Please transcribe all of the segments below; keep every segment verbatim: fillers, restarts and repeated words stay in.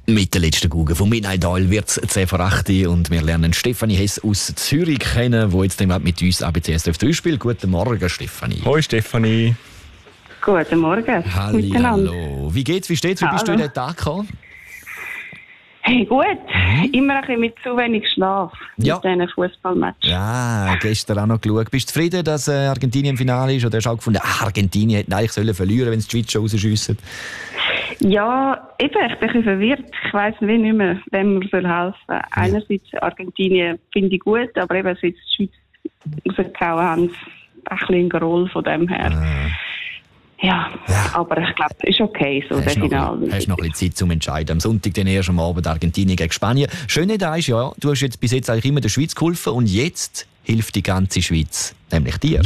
Mit der letzten Google von Midnight Oil wird es zehn vor acht und wir lernen Stefanie Hess aus Zürich kennen, die jetzt mit uns A B C S F drei spielt. Guten Morgen, Stefanie. Hoi, Stefanie. Guten Morgen. Halli, hallo. Wie geht's? Wie steht's? Wie bist du in den Tag gekommen? Hey, gut. Mhm. Immer ein bisschen mit zu wenig Schlaf ja. mit diesen Fußballmatches. Ja, gestern auch noch geschaut. Bist du zufrieden, dass äh, Argentinien im Finale ist? Oder hast du auch gefunden, ah, Argentinien hätte eigentlich sollen verlieren, wenn sie die Schweiz schon rausschiessen? Ja, eben, ich bin ein bisschen verwirrt. Ich weiss nicht mehr, wem man soll helfen soll. Ja. Einerseits Argentinien finde ich gut, aber eben, seit die Schweiz rausgehauen haben, ein bisschen ein Groll von dem her. Ah. Ja, ja, aber ich glaube, es ist okay, so hast der Finale. Hast noch ein bisschen Zeit zum Entscheiden. Am Sonntag den ersten Abend Argentinien gegen Spanien. Schöne da ist ja, du hast jetzt bis jetzt eigentlich immer der Schweiz geholfen und jetzt hilft die ganze Schweiz, nämlich dir.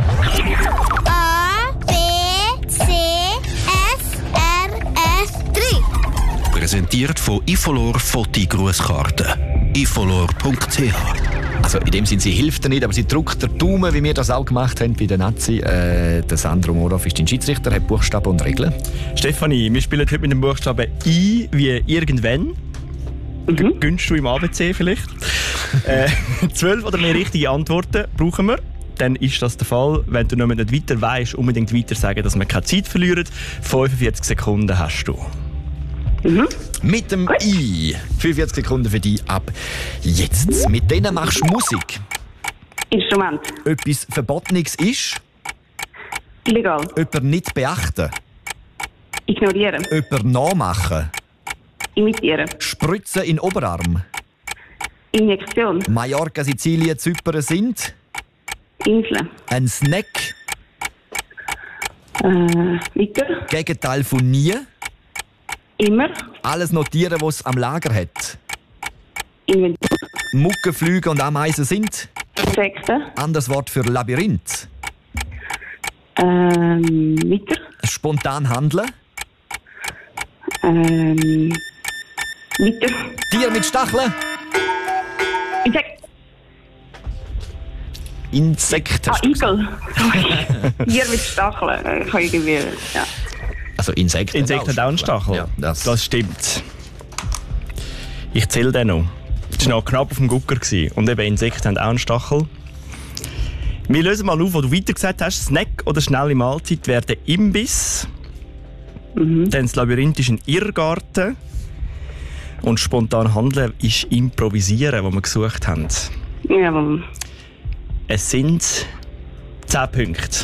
A, B, C, F, R, F drei. Präsentiert von Ifolor Foti Grußkarte. ifolor punkt c h. Also in dem Sinne, sie hilft dir nicht, aber sie drückt den Daumen, wie wir das auch gemacht haben bei den Nazi. Äh, der Sandro Morov ist dein Schiedsrichter, hat Buchstaben und Regeln. Stefanie, wir spielen heute mit dem Buchstaben I wie irgendwann. Mhm. Gönnst du im A B C vielleicht? äh, Zwölf oder mehr richtige Antworten brauchen wir. Dann ist das der Fall. Wenn du noch nicht weiter weißt, unbedingt weiter sagen, dass wir keine Zeit verlieren. fünfundvierzig Sekunden hast du. Mhm. Mit dem I. fünfundvierzig Sekunden für dich ab jetzt. Mit denen machst du Musik. Instrument. Etwas Verbotenes ist? Illegal. Jemand nicht beachten? Ignorieren. Jemand nachmachen? Imitieren. Spritzen in Oberarm? Injektion. Mallorca, Sizilien, Zypern sind? Inseln. Ein Snack? Äh, weiter. Gegenteil von nie? Immer. Alles notieren, was es am Lager hat. Inventur. Mucke, Flüge und Ameisen sind? Insekten. Anderes Wort für Labyrinth. Ähm, weiter. Spontan handeln. Ähm, weiter. Tier mit Stacheln. Insekt. Insekt. Ah, Igel. Tier mit Stacheln. Ich kann irgendwie, ja. Also Insekten. Insekten haben auch einen Stachel. Ja, das. das stimmt. Ich zähle den noch. Das war noch knapp auf dem Gucker. Und eben Insekten haben auch einen Stachel. Wir lösen mal auf, was du weiter gesagt hast. Snack oder schnelle Mahlzeit werden Imbiss. Mhm. Dann das Labyrinth ist ein Irrgarten. Und spontan handeln ist Improvisieren, was wir gesucht haben. Jawohl. Es sind zehn Punkte.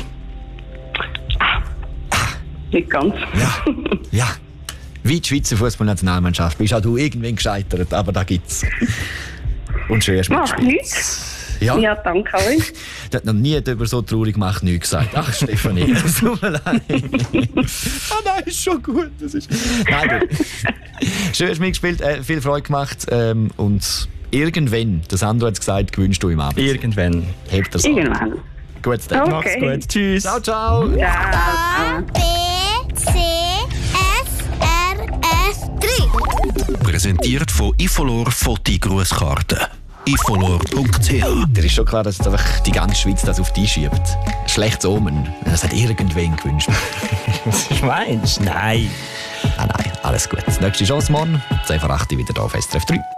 Nicht ganz. Ja, ja. Wie die Schweizer Fußballnationalmannschaft bist auch du irgendwann gescheitert, aber da gibt's. Und schön hast du mitgespielt. Ja. Ja, danke euch. Der hat noch nie über so traurig gemacht, nichts gesagt. Ach, Stefanie, es tut mir leid. Ah nein, ist schon gut. Das ist... Nein, du. Schön hast du mitgespielt, äh, viel Freude gemacht. Ähm, und irgendwann, das Sandro hat es gesagt, gewünscht du im Abend. Irgendwann. Hebt das Irgendwann. An. Gut, dann. Okay. Mach's gut. Tschüss. Ciao, ciao. Ja. A, B, C, F, R, F drei. Präsentiert von Ifolor Foti Grußkarte. ifolor punkt c h. Dir ist schon klar, dass jetzt einfach die ganze Schweiz das auf dich schiebt. Schlechtes Omen. Das hat irgendwen gewünscht. Was meinst du? Nein. Ah nein, alles gut. Nächste Chance morgen. zehn vor acht wieder hier auf S R F drei.